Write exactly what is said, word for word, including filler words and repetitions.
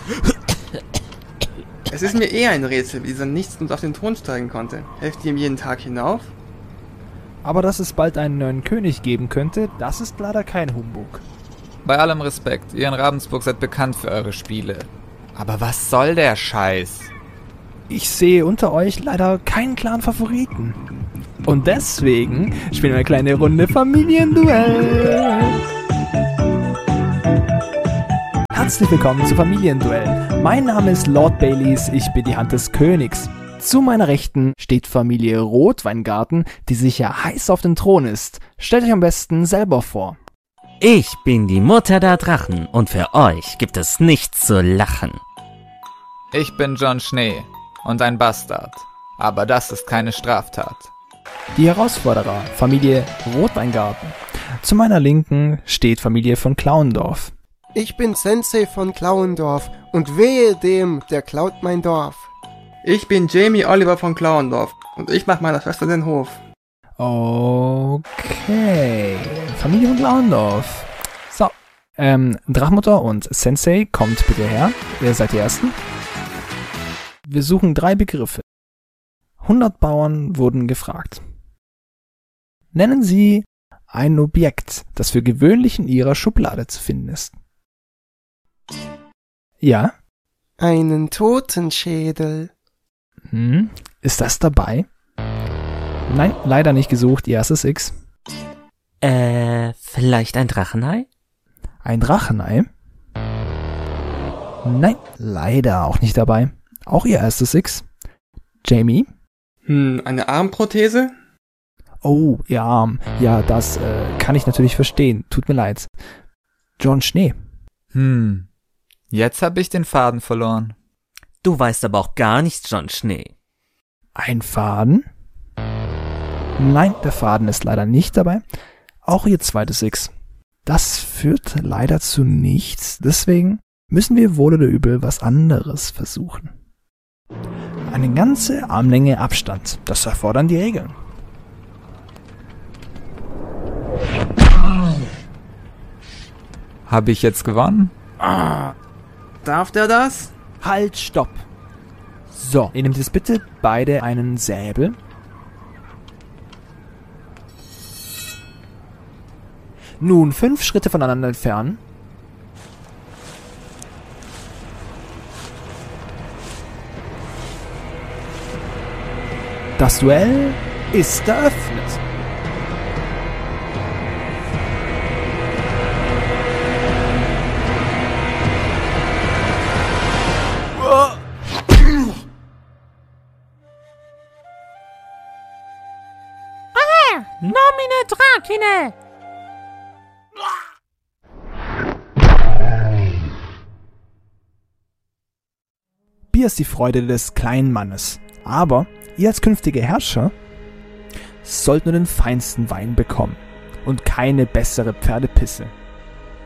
Es ist mir eh ein Rätsel, wie dieser Nichtsnutz auf den Thron steigen konnte. Helft ihr ihm jeden Tag hinauf? Aber dass es bald einen neuen König geben könnte, das ist leider kein Humbug. Bei allem Respekt, ihr in Ravensburg seid bekannt für eure Spiele. Aber was soll der Scheiß? Ich sehe unter euch leider keinen klaren Favoriten. Und deswegen spielen wir eine kleine Runde Familienduell. Herzlich willkommen zu Familienduell. Mein Name ist Lord Baileys, ich bin die Hand des Königs. Zu meiner Rechten steht Familie Rotweingarten, die sicher heiß auf den Thron ist. Stellt euch am besten selber vor. Ich bin die Mutter der Drachen und für euch gibt es nichts zu lachen. Ich bin Jon Schnee und ein Bastard. Aber das ist keine Straftat. Die Herausforderer, Familie Rotweingarten. Zu meiner Linken steht Familie von Klauendorf. Ich bin Sensei von Klauendorf und wehe dem, der klaut mein Dorf. Ich bin Jamie Oliver von Klauendorf und ich mach meiner Schwester den Hof. Okay, Familie von Klauendorf. So, ähm, Drachmutter und Sensei, kommt bitte her. Ihr seid die Ersten. Wir suchen drei Begriffe. hundert Bauern wurden gefragt. Nennen Sie ein Objekt, das für gewöhnlich in Ihrer Schublade zu finden ist. Ja? Einen Totenschädel. Hm, ist das dabei? Nein, leider nicht gesucht, Ihr erstes X. Äh, vielleicht ein Drachenei? Ein Drachenei? Nein, leider auch nicht dabei. Auch Ihr erstes X. Jamie? Hm, eine Armprothese? Oh, Ihr Arm. Ja, das äh, kann ich natürlich verstehen. Tut mir leid. Jon Schnee. Hm, jetzt habe ich den Faden verloren. Du weißt aber auch gar nichts, Jon Schnee. Ein Faden? Nein, der Faden ist leider nicht dabei. Auch Ihr zweites X. Das führt leider zu nichts. Deswegen müssen wir wohl oder übel was anderes versuchen. Eine ganze Armlänge Abstand. Das erfordern die Regeln. Habe ich jetzt gewonnen? Ah, darf der das? Halt, stopp. So, ihr nehmt jetzt bitte beide einen Säbel. Nun fünf Schritte voneinander entfernen. Das Duell ist eröffnet. Nomine Dracine! Bier ist die Freude des kleinen Mannes. Aber ihr als künftige Herrscher sollt nur den feinsten Wein bekommen und keine bessere Pferdepisse.